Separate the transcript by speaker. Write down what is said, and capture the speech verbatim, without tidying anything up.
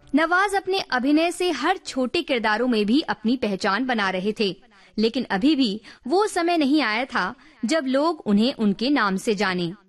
Speaker 1: नवाज अपने अभिनय से हर छोटे किरदारों में भी अपनी पहचान बना रहे थे, लेकिन अभी भी वो समय नहीं आया था जब लोग उन्हें उनके नाम से जाने।